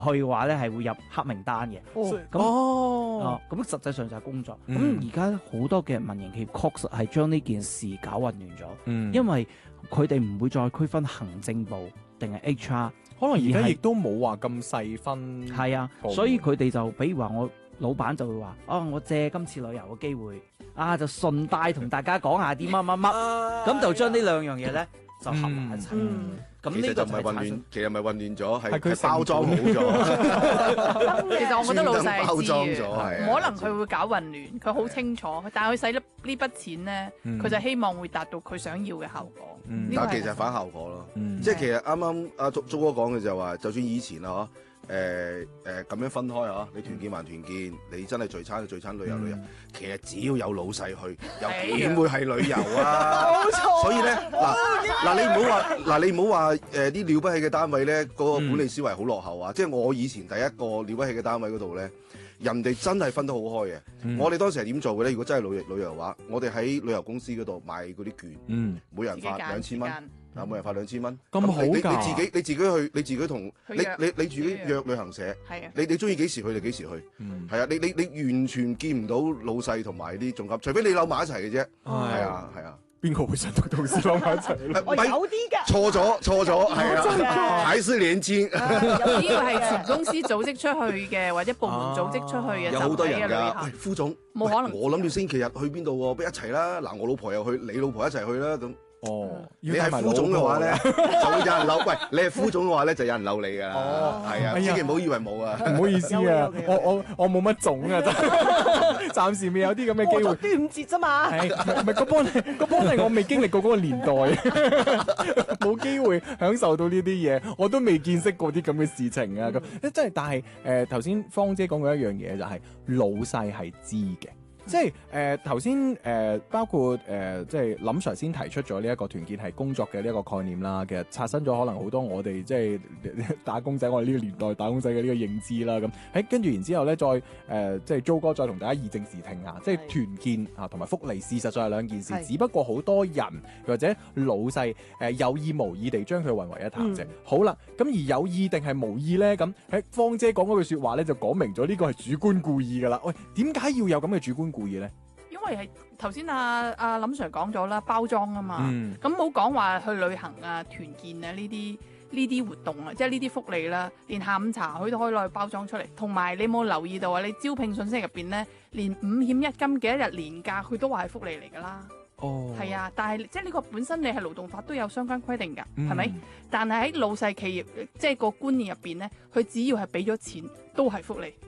去嘅話咧係會入黑名單嘅。咁實際上就係工作。咁而家好多嘅民營企業確實係將呢件事搞混亂咗，因為佢哋唔會再區分行政部定係 HR， 可能而家亦都冇話咁細分。 係啊，所以佢哋就比如話我老闆就會話我借今次旅遊嘅機會就順帶同大家講下啲乜乜乜，咁就將呢兩樣嘢咧就合埋一齊。咁其實就呢個唔係混亂，其實唔係混亂咗， 係佢係包裝好咗。 其實我覺得老細包裝係知咗，係嘅，可能佢會搞混亂，佢好清楚，但係佢使呢筆錢咧，佢就希望會達到佢想要嘅效果。 但其實係反效果咯。即係其實啱啱阿竹哥講嘅就係話，就算以前啊咁樣分開啊，你團建還團建，你真係聚餐就聚餐，旅遊旅遊，其實只要有老細去，又點會係旅遊啊？ 冇錯。 所以咧你唔好話啲了不起嘅單位咧，嗰個管理思維好落後啊！即係我以前第一個了不起嘅單位嗰度咧，人哋真係分得好開嘅。我哋當時係點做嘅咧？如果真係旅遊嘅話，我哋喺旅遊公司嗰度買嗰啲券，每人發2000蚊。每人發2000蚊， 咁好㗎！ 你自己同你自己約旅行社，你中意幾時去就幾時去，係啊！你完全見唔到老細同埋啲總監，除非你扭埋一齊嘅啫。係啊。 邊個會想同同事扭埋一齊？ 我有啲㗎。 錯咗，係啊，還是年輕。 呢個係全公司組織出去嘅，或者部門組織出去嘅， 有好多人㗎。 喂，副總， 冇可能。 我諗住星期日去邊度喎？不如一齊啦！嗱，我老婆又去，你老婆一齊去啦咁。你係副總嘅話咧，就會有人嬲。喂，你係副總嘅話咧，就有人嬲你㗎。係啊，千祈唔好以為冇啊。 唔好意思啊，我冇乜種啊，暫時未有啲咁嘅機會。 過咗端午節啫嘛。 係唔係嗰幫係我未經歷過嗰個年代，冇機會享受到呢啲嘢，我都未見識過啲咁嘅事情啊。咁真係，但係頭先芳姐講過一樣嘢，就係老細係知嘅。即係頭先包括即係林 Sir 先提出咗呢一個團建係工作嘅呢一個概念啦，其實刷新咗可能好多我哋即係打工仔，我哋呢個年代打工仔嘅呢個認知啦。咁跟住然之後咧，再即係 Jo 哥再同大家議政時聽下，即係團建同埋福利事實上係兩件事，只不過好多人或者老細有意無意地將佢混為一談啫。好啦，咁而有意定係無意咧？咁喺芳姐講嗰句說話咧，就講明咗呢個係主觀故意噶啦。喂，點解要有咁嘅主觀故意咧？ 因為係頭先阿林 Sir 講咗啦，包裝啊嘛，咁冇講話去旅行啊、團建啊呢啲活動啊，即係呢啲福利啦，連下午茶佢都可以攞去包裝出嚟。同埋你冇留意到啊？你招聘信息入邊咧，連5險1金幾多日年假，佢都話係福利嚟噶啦。係啊，但係即係呢個本身你係勞動法都有相關規定㗎，係咪？但係喺老細企業即係個觀念入邊咧，佢只要係俾咗錢，都係福利。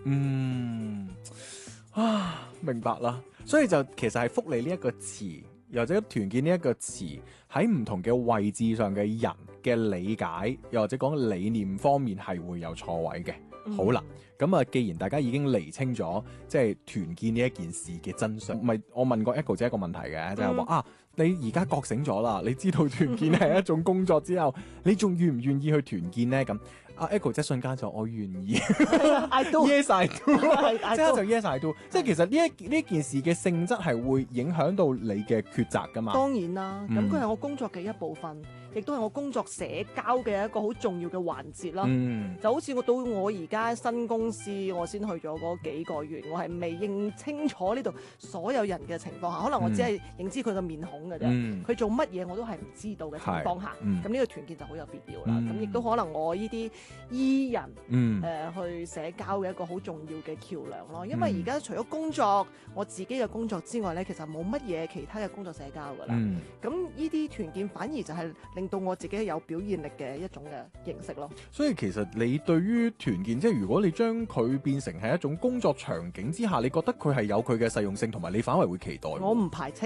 明白啦。所以就其實係福利呢一個詞，又或者團建呢一個詞，喺唔同嘅位置上嘅人嘅理解，又或者講理念方面係會有錯位嘅。好啦，咁啊，既然大家已經釐清咗即係團建呢一件事嘅真相，唔係我問過 Echo 姐一個問題嘅，就係話你而家覺醒咗啦，你知道團建係一種工作之後，你仲願唔願意去團建呢？咁Echo 姐瞬間就我願意 ，I do，Yes I do， 即刻就 Yes I do， 即係其實呢件事嘅性質係會影響到你嘅抉擇噶嘛。 當然啦，咁佢係我工作嘅一部分，亦都係我工作社交嘅一個好重要嘅環節啦。就好似到我而家新公司，我先去咗嗰幾個月，我係未認清楚呢度所有人嘅情況下，可能我只係認知佢嘅面孔嘅啫，佢做乜嘢我都係唔知道嘅情況下，咁呢個團建就好有必要啦。咁亦都可能我呢啲醫人去社交嘅一個好重要嘅橋梁咯。因為而家除咗工作，我自己嘅工作之外咧，其實冇乜嘢其他嘅工作社交噶啦。咁呢啲團建反而就係令到我自己有表現力嘅一種嘅形式咯。 所以其實你對於團建，即係如果你將佢變成係一種工作場景之下，你覺得佢係有佢嘅實用性，同埋你反為會期待。 我唔排斥。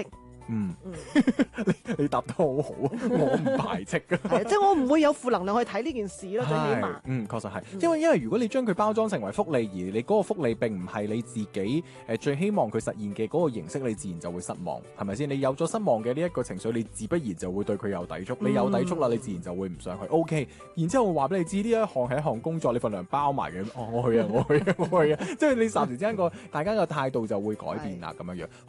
你答得好好啊！我唔排斥噶， 即係我唔會有負能量去睇呢件事咯，最起碼。 確實係，因為如果你將佢包裝成為福利，而你嗰個福利並唔係你自己最希望佢實現嘅嗰個形式，你自然就會失望，係咪先？你有咗失望嘅呢一個情緒，你自不然就會對佢有抵觸。你有抵觸啦，你自然就會唔想去。OK， 然之後我話俾你知，呢一項係一項工作，你份糧包埋嘅。我去啊，我去啊，我去啊！即係你霎時之間大家嘅態度就會改變啦，咁樣樣。